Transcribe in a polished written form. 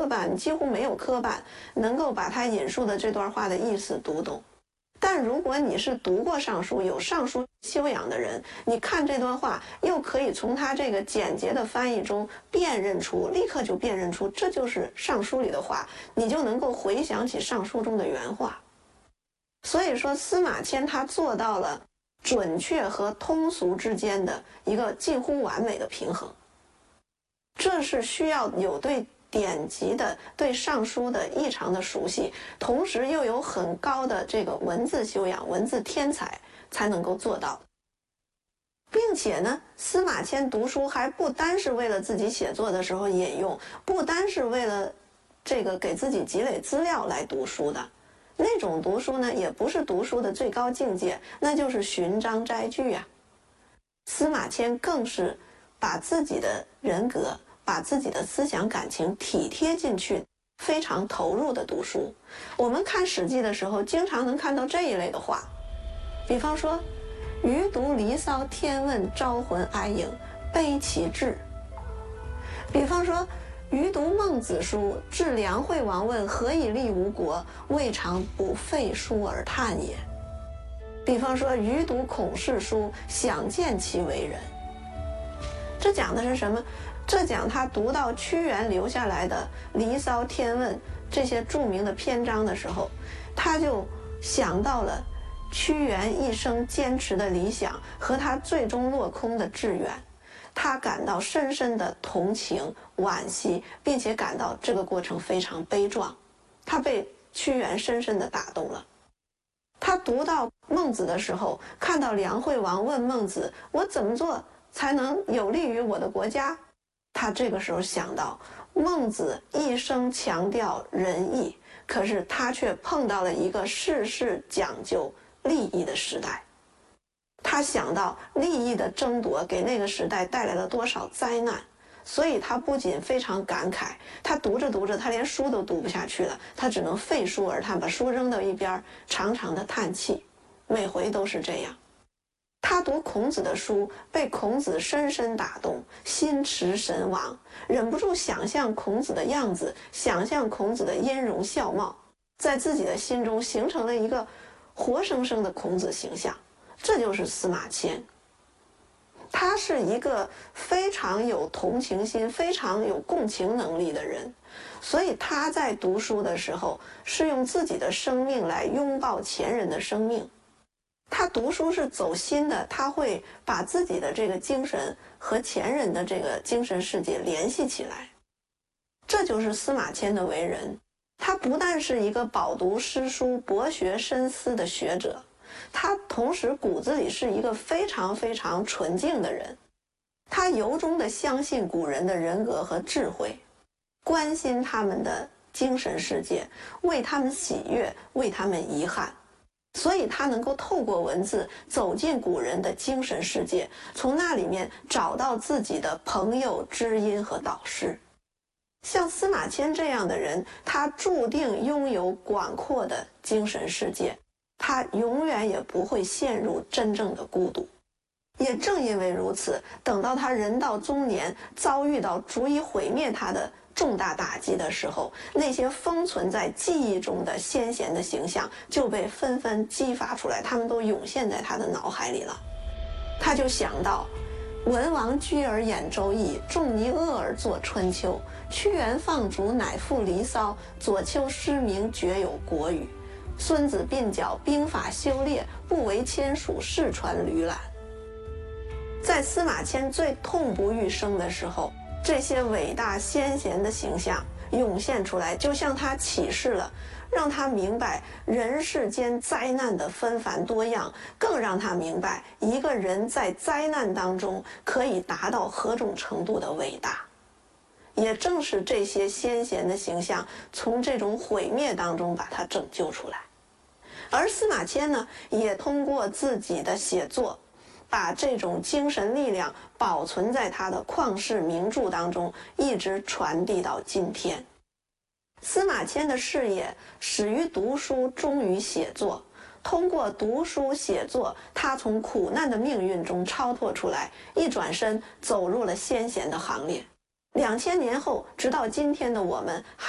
科班，几乎没有科班能够把他引述的这段话的意思读懂。但如果你是读过尚书、有尚书修养的人，你看这段话，又可以从他这个简洁的翻译中立刻就辨认出这就是尚书里的话，你就能够回想起尚书中的原话。所以说，司马迁他做到了准确和通俗之间的一个近乎完美的平衡。这是需要有对典籍的、对尚书的异常的熟悉，同时又有很高的这个文字修养、文字天才才能够做到。并且呢，司马迁读书还不单是为了自己写作的时候引用，不单是为了这个给自己积累资料来读书的。那种读书呢，也不是读书的最高境界，那就是寻章摘句呀。司马迁更是把自己的人格、把自己的思想感情体贴进去，非常投入的读书。我们看《史记》的时候，经常能看到这一类的话，比方说“余读离骚，天问，招魂哀迎，悲其志”。比方说余读孟子书，至梁惠王问何以立吴国，未尝不废书而叹也。比方说余读孔氏书，想见其为人。这讲的是什么？这讲他读到屈原留下来的《离骚》《天问》这些著名的篇章的时候，他就想到了屈原一生坚持的理想和他最终落空的志愿，他感到深深的同情、惋惜，并且感到这个过程非常悲壮。他被屈原深深地打动了。他读到孟子的时候，看到梁惠王问孟子：“我怎么做才能有利于我的国家？”他这个时候想到，孟子一生强调仁义，可是他却碰到了一个事事讲究利益的时代。他想到利益的争夺给那个时代带来了多少灾难，所以他不仅非常感慨，他读着读着，他连书都读不下去了，他只能废书而叹，把书扔到一边，长长的叹气，每回都是这样。他读孔子的书，被孔子深深打动，心驰神往，忍不住想象孔子的样子，想象孔子的音容笑貌，在自己的心中形成了一个活生生的孔子形象。这就是司马迁。他是一个非常有同情心、非常有共情能力的人，所以他在读书的时候是用自己的生命来拥抱前人的生命。他读书是走心的，他会把自己的这个精神和前人的这个精神世界联系起来。这就是司马迁的为人。他不但是一个饱读诗书、博学深思的学者，他同时骨子里是一个非常非常纯净的人。他由衷地相信古人的人格和智慧，关心他们的精神世界，为他们喜悦，为他们遗憾。所以他能够透过文字走进古人的精神世界，从那里面找到自己的朋友、知音和导师。像司马迁这样的人，他注定拥有广阔的精神世界，他永远也不会陷入真正的孤独。也正因为如此，等到他人到中年，遭遇到足以毁灭他的重大打击的时候，那些封存在记忆中的先贤的形象就被纷纷激发出来，他们都涌现在他的脑海里了。他就想到文王居而演周易，仲尼厄而作春秋，屈原放逐乃赋离骚，左丘失明绝有国语，孙子鬓角兵法修炼，不为签署世传吕览。在司马迁最痛不欲生的时候，这些伟大先贤的形象涌现出来，就向他启示了，让他明白人世间灾难的纷繁多样，更让他明白一个人在灾难当中可以达到何种程度的伟大。也正是这些先贤的形象，从这种毁灭当中把他拯救出来。而司马迁呢，也通过自己的写作，把这种精神力量保存在他的旷世名著当中，一直传递到今天。司马迁的事业始于读书，终于写作。通过读书写作，他从苦难的命运中超脱出来，一转身走入了先贤的行列。2000年后，直到今天的我们